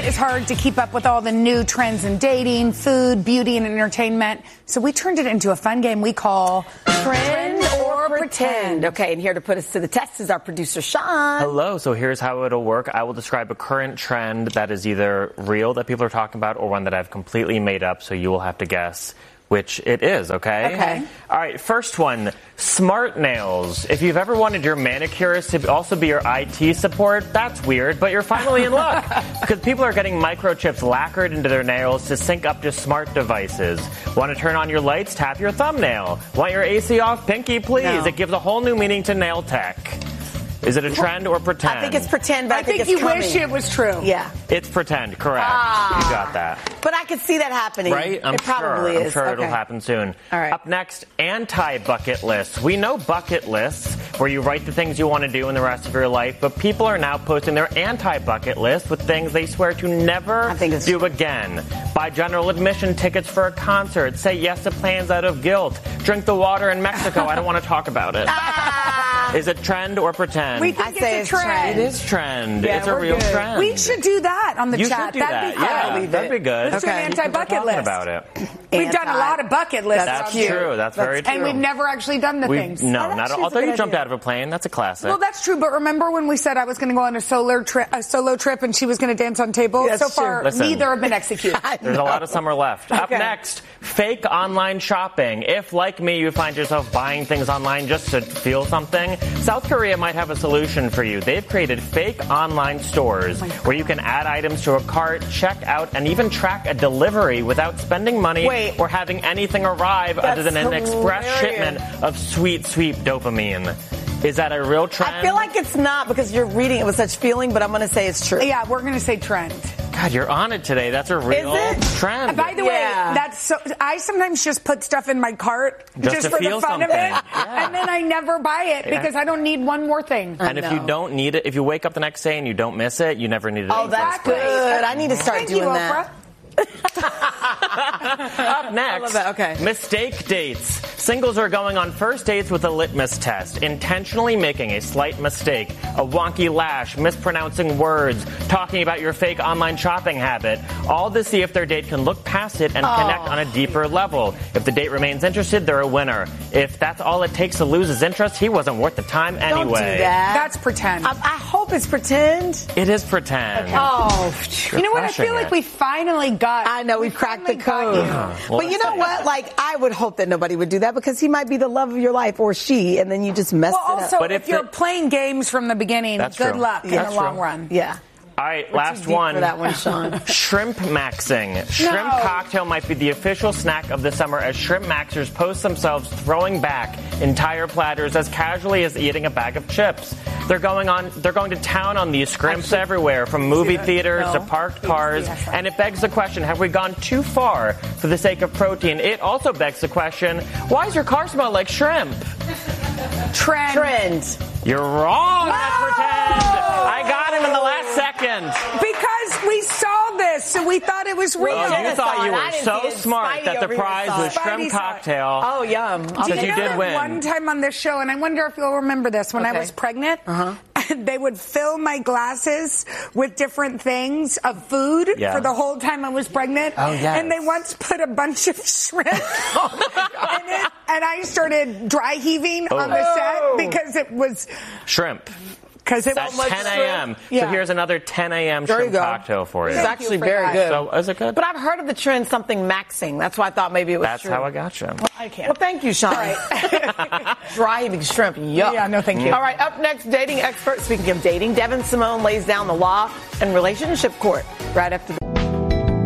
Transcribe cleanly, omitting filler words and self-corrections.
is hard to keep up with all the new trends in dating, food, beauty, and entertainment. So we turned it into a fun game we call Trend or Pretend. Okay, and here to put us to the test is our producer, Sean. Hello. So here's how it'll work. I will describe a current trend that is either real that people are talking about or one that I've completely made up. So you will have to guess which it is, okay? Okay. All right, first one, smart nails. If you've ever wanted your manicurist to also be your IT support, that's weird, but you're finally in luck. Because people are getting microchips lacquered into their nails to sync up to smart devices. Want to turn on your lights? Tap your thumbnail. Want your AC off? Pinky, please. No. It gives a whole new meaning to nail tech. Is it a trend or pretend? I think it's pretend, but I think it's you coming. wish it was true. Yeah. It's pretend, correct. You got that. But I could see that happening. Right? It probably is. I'm sure it'll Okay. happen soon. All right. Up next, anti-bucket lists. We know bucket lists, where you write the things you want to do in the rest of your life, but people are now posting their anti-bucket list with things they swear to never do again. Buy general admission tickets for a concert. Say yes to plans out of guilt. Drink the water in Mexico. I don't want to talk about it. Is it trend or pretend? We think it's a trend. It is trend. Yeah, it's a we're real good. trend. We should do that on the You chat. should do That'd that. be fun. Yeah, leave that'd it. be good. Let's do an anti-bucket Talking list. about it. We've done a lot of bucket lists. That's on here. true. That's very true. And we've never actually done the things. No, That not actually is a although good you jumped idea. out of a plane. That's a classic. Well, that's true, but remember when we said I was going to go on a solo trip and she was going to dance on tables? That's So far, true. Listen. neither have been executed. There's a lot of summer left. Up next, fake online shopping. If, like me, you find yourself buying things online just to feel something, South Korea might have a solution for you. They've created fake online stores where you can add items to a cart, check out, and even track a delivery without spending money or having anything arrive other than an express shipment of sweet, sweet dopamine. Is that a real trend? I feel like it's not because you're reading it with such feeling, but I'm going to say it's true. Yeah, we're going to say trend. God, you're on it today. That's a real trend. By the way, that's so. I sometimes just put stuff in my cart Just to for feel the fun of it, something. Yeah. and then I never buy it because I don't need one more thing. And if you don't need it, if you wake up the next day and you don't miss it, you never needed it. Oh, that's good. I need to start Thank doing you, that. Oprah. Up next, I love that. Okay. Mistake dates. Singles are going on first dates with a litmus test, intentionally making a slight mistake, a wonky lash, mispronouncing words, talking about your fake online shopping habit, all to see if their date can look past it and connect on a deeper level. If the date remains interested, they're a winner. If that's all it takes to lose his interest, he wasn't worth the time anyway. Don't do that. That's pretend. I hope it's pretend. It is pretend. Oh, you know what? I crushing feel like it. we finally got. I know we've cracked the finally got code. you. Well, But you know what? Like, I would hope that nobody would do that because he might be the love of your life, or she, and then you just mess Well, it also, up. But if if you're the- playing games from the beginning, That's good true. luck in That's the long true. run. Yeah. All right, We're last too deep one. for that one, Sean. Shrimp maxing. Shrimp cocktail might be the official snack of the summer as shrimp maxers post themselves throwing back entire platters as casually as eating a bag of chips. They're going to town on these scrimps everywhere, from movie theaters to parked cars, and it begs the question, have we gone too far for the sake of protein? It also begs the question, why does your car smell like shrimp? Trend. You're wrong. That's pretend. I got him in the last second. Because we saw this, so we thought it was real. Well, you thought you I were didn't so see it. smart Spidey that the over here prize saw was it. shrimp Spidey saw it. cocktail. Oh, yum. Because you know did that win. one time on this show, and I wonder if you'll remember this, when I was pregnant, they would fill my glasses with different things of food for the whole time I was pregnant. Oh, yes. And they once put a bunch of shrimp in it, and I started dry heaving on the set because it was... Shrimp. Because it That's was 10 a.m. Yeah. So here's another 10 a.m. There you shrimp go. cocktail for you. It's Thank you actually for very that. good. So, is it good? But I've heard of the trend something maxing. That's why I thought maybe it was That's true. how I got you. I can't. Well, thank you, Sean. Dry eating shrimp. Yuck. Yeah, no, thank you. All right, up next, dating expert. Speaking of dating, Devin Simone lays down the law and relationship court right after